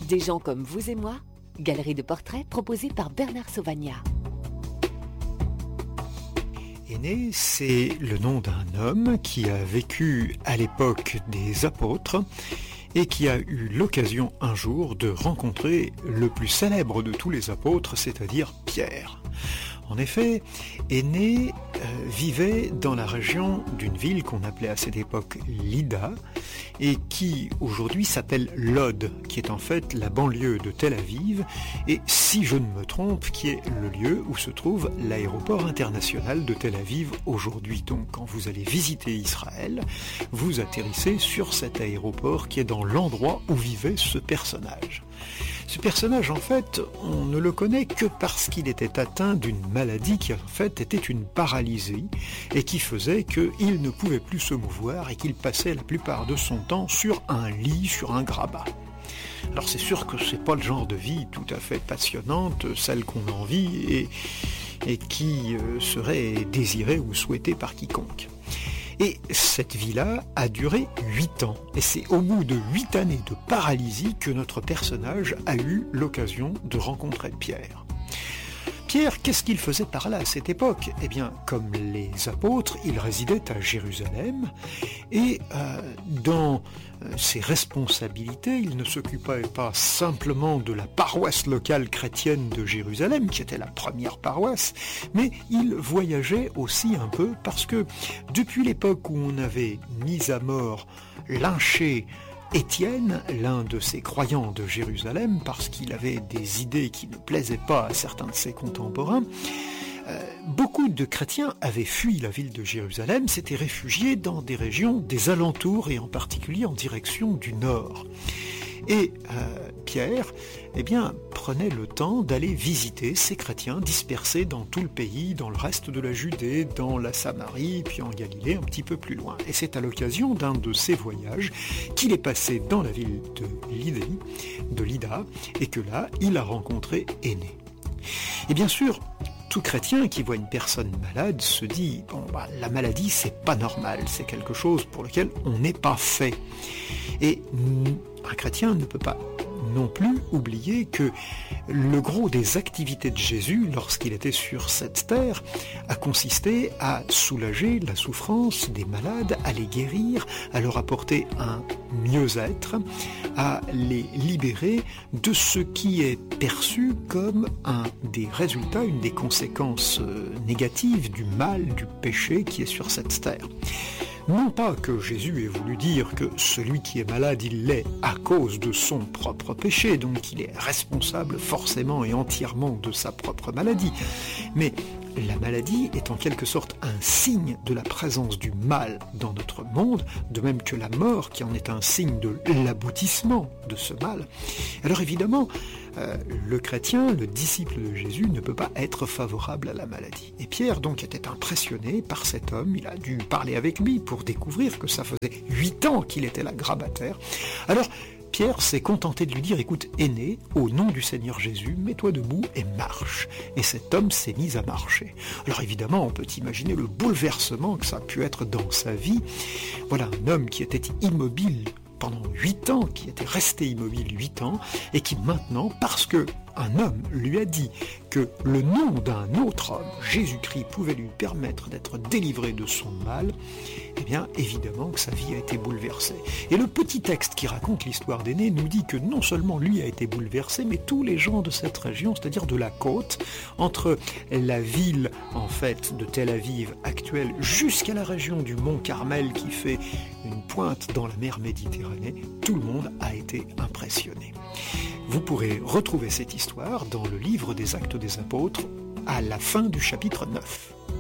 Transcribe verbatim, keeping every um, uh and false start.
Des gens comme vous et moi, galerie de portraits proposée par Bernard Sauvagnat. Énée, c'est le nom d'un homme qui a vécu à l'époque des apôtres et qui a eu l'occasion un jour de rencontrer le plus célèbre de tous les apôtres, c'est-à-dire Pierre. En effet, Énée euh, vivait dans la région d'une ville qu'on appelait à cette époque Lydda et qui aujourd'hui s'appelle Lod, qui est en fait la banlieue de Tel Aviv et, si je ne me trompe, qui est le lieu où se trouve l'aéroport international de Tel Aviv aujourd'hui. Donc quand vous allez visiter Israël, vous atterrissez sur cet aéroport qui est dans l'endroit où vivait ce personnage. Ce personnage, en fait, on ne le connaît que parce qu'il était atteint d'une maladie qui, en fait, était une paralysie et qui faisait qu'il ne pouvait plus se mouvoir et qu'il passait la plupart de son temps sur un lit, sur un grabat. Alors c'est sûr que c'est pas le genre de vie tout à fait passionnante, celle qu'on envie et, et qui euh, serait désirée ou souhaitée par quiconque. Et cette vie-là a duré huit ans. Et c'est au bout de huit années de paralysie que notre personnage a eu l'occasion de rencontrer Pierre. Pierre, qu'est-ce qu'il faisait par là à cette époque ? Eh bien, comme les apôtres, il résidait à Jérusalem et euh, dans euh, ses responsabilités, il ne s'occupait pas simplement de la paroisse locale chrétienne de Jérusalem, qui était la première paroisse, mais il voyageait aussi un peu parce que depuis l'époque où on avait mis à mort, lynché Étienne, l'un de ces croyants de Jérusalem, parce qu'il avait des idées qui ne plaisaient pas à certains de ses contemporains, euh, beaucoup de chrétiens avaient fui la ville de Jérusalem, s'étaient réfugiés dans des régions des alentours et en particulier en direction du nord. Et euh, Pierre, eh bien, prenait le temps d'aller visiter ces chrétiens dispersés dans tout le pays, dans le reste de la Judée, dans la Samarie, puis en Galilée, un petit peu plus loin. Et c'est à l'occasion d'un de ces voyages qu'il est passé dans la ville de Lydda, de Lydda, et que là, il a rencontré Énée. Et bien sûr, tout chrétien qui voit une personne malade se dit « bon, bah, la maladie, c'est pas normal, c'est quelque chose pour lequel on n'est pas fait ». Et un chrétien ne peut pas non plus oublier que le gros des activités de Jésus, lorsqu'il était sur cette terre, a consisté à soulager la souffrance des malades, à les guérir, à leur apporter un mieux-être, à les libérer de ce qui est perçu comme un des résultats, une des conséquences négatives du mal, du péché qui est sur cette terre. Non pas que Jésus ait voulu dire que celui qui est malade, il l'est à cause de son propre péché, donc il est responsable forcément et entièrement de sa propre maladie, mais la maladie est en quelque sorte un signe de la présence du mal dans notre monde, de même que la mort qui en est un signe de l'aboutissement de ce mal. Alors évidemment, euh, le chrétien, le disciple de Jésus, ne peut pas être favorable à la maladie. Et Pierre donc était impressionné par cet homme, il a dû parler avec lui pour découvrir que ça faisait huit ans qu'il était là grabataire. Alors Pierre s'est contenté de lui dire « Écoute, Énée, au nom du Seigneur Jésus, mets-toi debout et marche. » Et cet homme s'est mis à marcher. Alors évidemment, on peut imaginer le bouleversement que ça a pu être dans sa vie. Voilà un homme qui était immobile pendant huit ans, qui était resté immobile huit ans, et qui maintenant, parce que un homme lui a dit que le nom d'un autre homme, Jésus-Christ, pouvait lui permettre d'être délivré de son mal, eh bien, évidemment que sa vie a été bouleversée. Et le petit texte qui raconte l'histoire d'Énée nous dit que non seulement lui a été bouleversé, mais tous les gens de cette région, c'est-à-dire de la côte, entre la ville, en fait, de Tel Aviv actuelle, jusqu'à la région du Mont Carmel qui fait une pointe dans la mer Méditerranée, tout le monde a été impressionné. Vous pourrez retrouver cette histoire dans le livre des Actes des Apôtres, à la fin du chapitre neuf.